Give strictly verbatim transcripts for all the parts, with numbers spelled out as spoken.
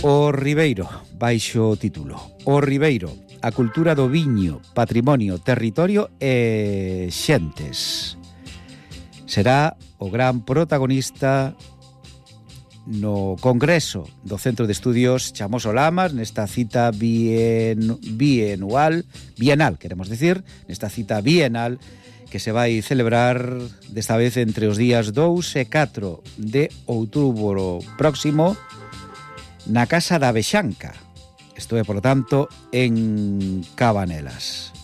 O Ribeiro, baixo título. O Ribeiro, a cultura do viño, patrimonio, territorio e xentes. Será o gran protagonista no Congreso do Centro de Estudios Chamoso Lamas, nesta cita bien, bienual, bienal, queremos decir, nesta cita bienal que se vai celebrar desta vez entre os días dous e catro de outubro próximo na Casa da Vexanca. Isto é, por tanto, en Cabanelas.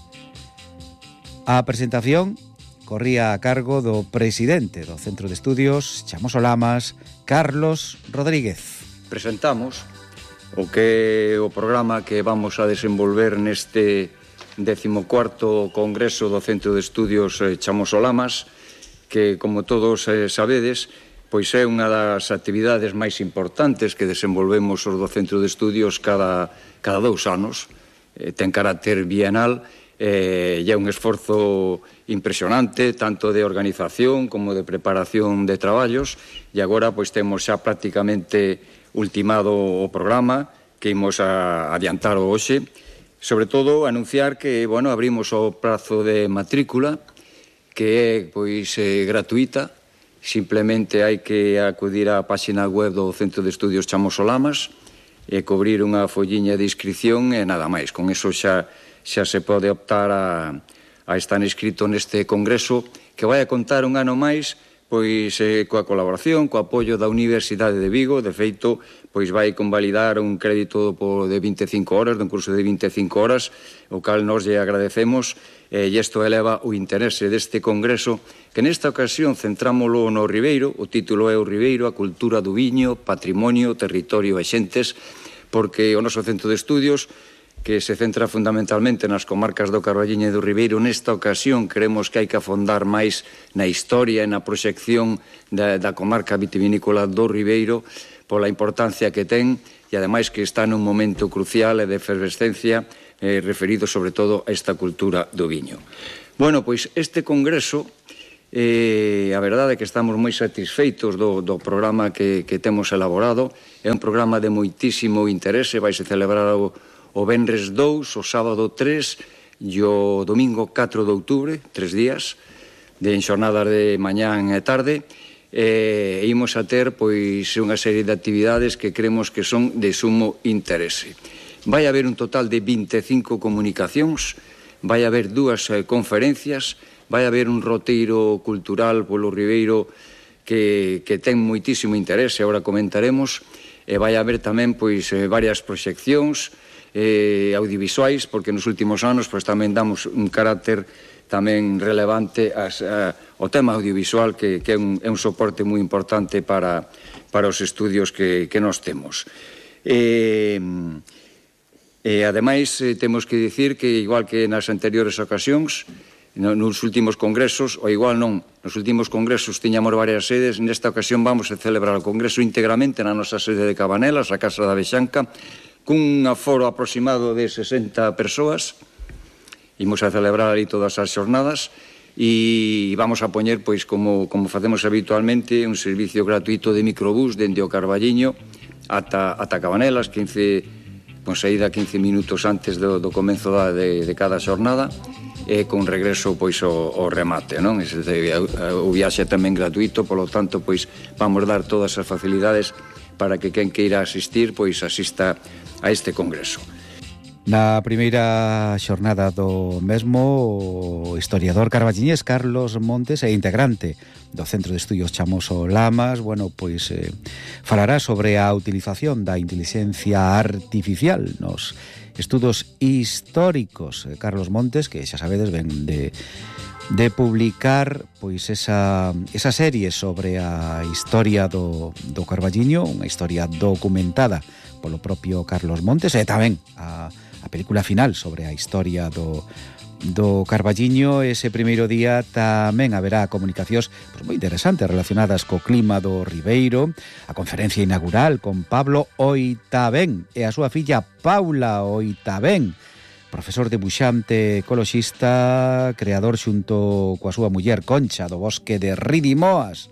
A presentación corría a cargo do presidente do Centro de Estudios Chamoso Lamas, Carlos Rodríguez. Presentamos o que é o programa que vamos a desenvolver neste decimocuarto Congreso do Centro de Estudios Chamoso Lamas, que, como todos sabedes, pois é unha das actividades máis importantes que desenvolvemos os do Centro de Estudios cada, cada dous anos. Eh, ten carácter bienal eh, e é un esforzo impresionante, tanto de organización como de preparación de traballos, e agora pois temos xa prácticamente ultimado o programa que imos a adiantar hoxe. Sobre todo, anunciar que, bueno, abrimos o prazo de matrícula, que é pois eh, gratuita. Simplemente hai que acudir á páxina web do Centro de Estudios Chamoso Lamas e cobrir unha folliña de inscripción e nada máis. Con eso xa, xa se pode optar a, a estar inscrito neste congreso que vai a contar un ano máis pois eh, coa colaboración, co apoio da Universidade de Vigo. De feito, pois vai convalidar un crédito por, de vinte e cinco horas, dun curso de vinte e cinco horas, o cal nos lle agradecemos. E isto eleva o interese deste congreso, que nesta ocasión centrámolo no Ribeiro. O título é o Ribeiro, a cultura do viño, patrimonio, territorio e xentes, porque o noso centro de estudios, que se centra fundamentalmente nas comarcas do Carballiño e do Ribeiro, nesta ocasión queremos que hai que afondar máis na historia e na proxección da, da comarca vitivinícola do Ribeiro, pola importancia que ten, e ademais que está nun momento crucial e de efervescencia, Eh, referido sobre todo a esta cultura do viño. Bueno, pois este congreso, eh, a verdade é que estamos moi satisfeitos do, do programa que, que temos elaborado. É un programa de moitísimo interese. Vai se celebrar o, o venres dous, o sábado tres e o domingo catro de outubro, tres días de xornadas de mañán e tarde. E imos a ter pois unha serie de actividades que creemos que son de sumo interese. Vai haber un total de vinte e cinco comunicacións, vai haber dúas eh, conferencias, vai haber un roteiro cultural polo Ribeiro que, que ten moitísimo interese, agora comentaremos, e vai haber tamén pois eh, varias proxeccións eh, audiovisuais, porque nos últimos anos pois tamén damos un carácter tamén relevante as, a, ao tema audiovisual, que, que é, un, é un soporte moi importante para, para os estudios que, que nós temos. E... E, ademais, eh, temos que dicir que, igual que nas anteriores ocasións, no, nos últimos congresos, ou igual non, nos últimos congresos tiñamos varias sedes, nesta ocasión vamos a celebrar o congreso íntegramente na nosa sede de Cabanelas, a Casa da Vexanca, cun aforo aproximado de sesenta persoas. Imos a celebrar ali todas as xornadas e vamos a poñer, pois, como, como facemos habitualmente, un servicio gratuito de microbús dende o Carballiño ata, ata Cabanelas, quince con saída quince minutos antes do, do comenzo da, de, de cada xornada, e con regreso pois o, o remate, non? Ese, o viaxe é tamén gratuito, polo tanto, pois vamos dar todas as facilidades para que quen queira asistir, pois asista a este congreso. Na primeira xornada do mesmo, o historiador carballiñés Carlos Montes é integrante do Centro de Estudios Chamoso Lamas. Bueno, pois eh, falará sobre a utilización da inteligencia artificial nos estudos históricos. Carlos Montes, que xa sabedes, ven de, de publicar pois esa, esa serie sobre a historia do, do Carballiño, unha historia documentada polo propio Carlos Montes, e tamén a a película final sobre a historia do, do Carballiño. Ese primeiro día tamén haberá comunicacións pois, moi interesantes relacionadas co clima do Ribeiro, a conferencia inaugural con Pablo Oitabén e a súa filla Paula Oitabén, profesor debuxante ecoloxista, creador xunto coa súa muller Concha do bosque de Ridimoas,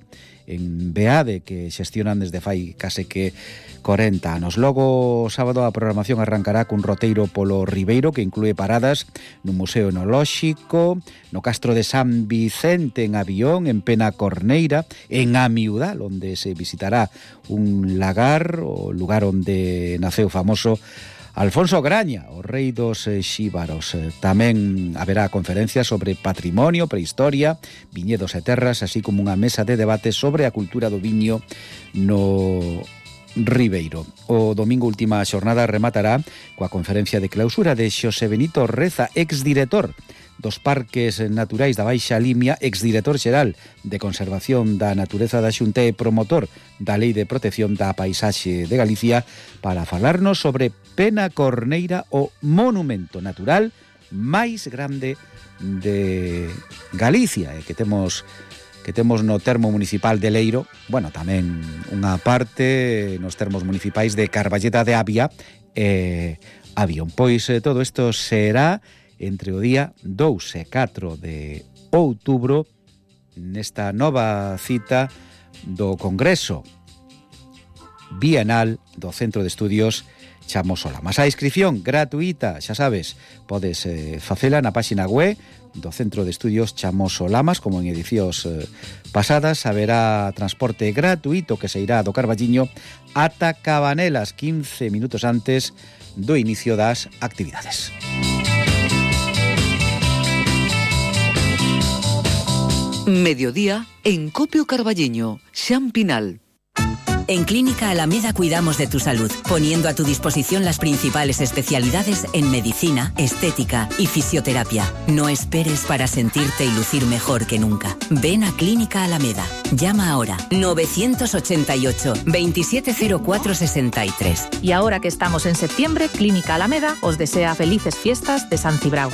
en Beade, que xestionan desde fai case que corenta anos. Logo, sábado, a programación arrancará cun roteiro polo Ribeiro, que inclúe paradas no Museo Enolóxico, no Castro de San Vicente en Avión, en Pena Corneira, en Amiudal, onde se visitará un lagar, o lugar onde naceu o famoso Alfonso Graña, o rei dos xíbaros. Tamén haberá conferencias sobre patrimonio, prehistoria, viñedos e terras, así como unha mesa de debate sobre a cultura do viño no Ribeiro. O domingo última xornada rematará coa conferencia de clausura de Xosé Benito Reza, exdirector dos Parques Naturais da Baixa Limia, exdirector xeral de Conservación da Natureza da Xunta e promotor da Lei de Protección da Paisaxe de Galicia, para falarnos sobre Pena Corneira, o monumento natural máis grande de Galicia, e que temos que temos no termo municipal de Leiro, bueno, tamén unha parte nos termos municipais de Carballeda de Avia e Avión. Pois eh, todo isto será entre o día dous e catro de outubro nesta nova cita do Congreso Bienal do Centro de Estudios Chamos o Lamas. A inscripción gratuita, xa sabes, podes eh, facela na páxina web do Centro de Estudios Chamos o Lamas, como en edicións eh, pasadas. Haberá transporte gratuito que se irá do Carballiño ata Cabanelas, quince minutos antes do inicio das actividades. Mediodía en Copio Carballiño, Xan Pinal. En Clínica Alameda cuidamos de tu salud, poniendo a tu disposición las principales especialidades en medicina, estética y fisioterapia. No esperes para sentirte y lucir mejor que nunca. Ven a Clínica Alameda. Llama ahora novecientos ochenta y ocho, veintisiete cero cuatro sesenta y tres. Y ahora que estamos en septiembre, Clínica Alameda os desea felices fiestas de San Cibrao.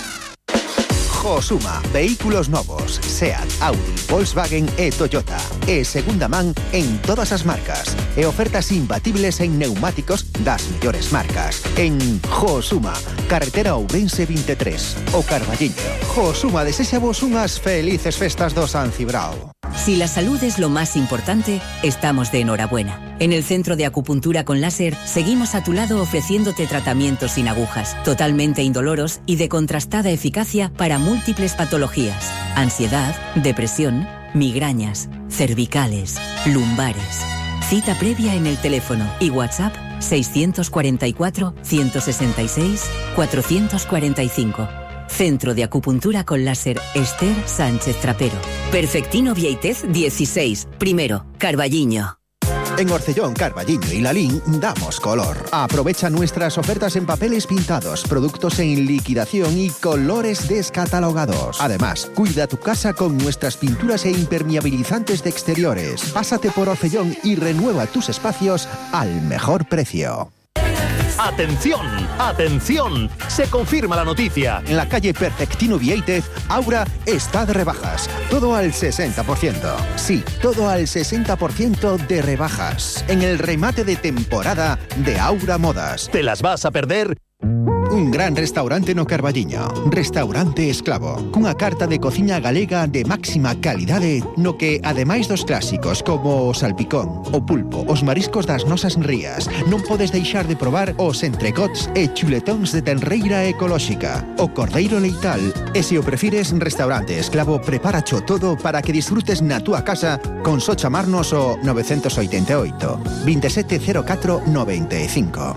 Josuma, vehículos novos, Seat, Audi, Volkswagen e Toyota. E segunda man en todas as marcas. E ofertas imbatibles en neumáticos das mellores marcas. En Josuma, carretera Ourense veintitrés, o Carballiño. Josuma desexa vos unhas felices festas do San Cibrao. Si la salud es lo más importante, estamos de enhorabuena. En el Centro de Acupuntura con Láser seguimos a tu lado ofreciéndote tratamientos sin agujas, totalmente indoloros y de contrastada eficacia para múltiples patologías: ansiedad, depresión, migrañas, cervicales, lumbares. Cita previa en el teléfono y WhatsApp seiscientos cuarenta y cuatro, ciento sesenta y seis, cuatrocientos cuarenta y cinco. Centro de Acupuntura con Láser Esther Sánchez Trapero. Perfectino Vieitez dieciséis, primero, Carballiño. En Orcellón, Carballiño y Lalín damos color. Aprovecha nuestras ofertas en papeles pintados, productos en liquidación y colores descatalogados. Además, cuida tu casa con nuestras pinturas e impermeabilizantes de exteriores. Pásate por Orcellón y renueva tus espacios al mejor precio. ¡Atención! ¡Atención! Se confirma la noticia. En la calle Perfectino Vieitez, Aura está de rebajas. Todo al sesenta por ciento. Sí, todo al sesenta por ciento de rebajas. En el remate de temporada de Aura Modas. ¿Te las vas a perder? Un gran restaurante no Carballiño. Restaurante Esclavo. Cunha carta de cociña galega de máxima calidade, no que, ademais dos clásicos como o salpicón, o pulpo, os mariscos das nosas rías, non podes deixar de probar os entrecots e chuletóns de tenreira ecolóxica, o cordeiro leital. E se o prefires, Restaurante Esclavo preparacho todo para que disfrutes na túa casa con só chamarnos o novecientos oitenta e oito, veintisiete cero catro noventa e cinco.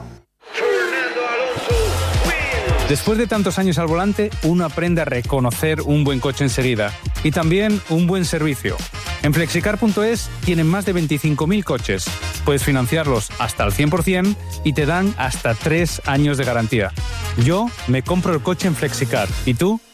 Después de tantos años al volante, uno aprende a reconocer un buen coche enseguida y también un buen servicio. En flexicar punto es tienen más de veinticinco mil coches. Puedes financiarlos hasta el cien por ciento y te dan hasta tres años de garantía. Yo me compro el coche en Flexicar. ¿Y tú?